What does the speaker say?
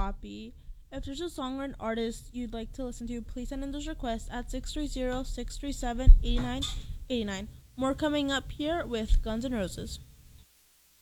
copy. If there's a song or an artist you'd like to listen to, please send in those requests at 630-637-8989. More coming up here with Guns N' Roses.